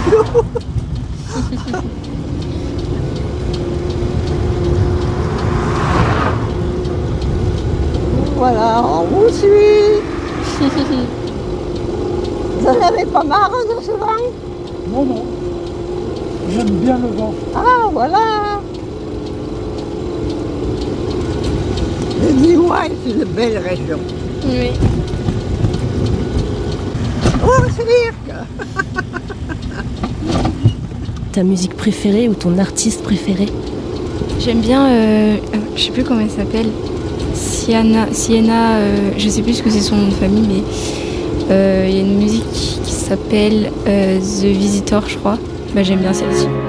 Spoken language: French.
Voilà, on vous suit. Vous n'en avez pas marre de ce vent? Non, non. J'aime bien le vent. Ah, voilà. Le Limois est une belle région. Oui. Oh, cirque! Ta musique préférée ou ton artiste préféré? J'aime bien, je sais plus comment elle s'appelle, Sienna, je sais plus ce que c'est son nom de famille, mais il y a une musique qui s'appelle The Visitor, je crois. Bah, j'aime bien celle-ci.